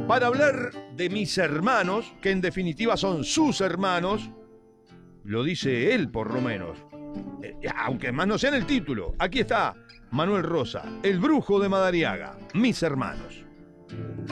para hablar de mis hermanos, que en definitiva son sus hermanos, lo dice él por lo menos, aunque más no sea en el título. Aquí está Manuel Rosa, el brujo de Madariaga, mis hermanos.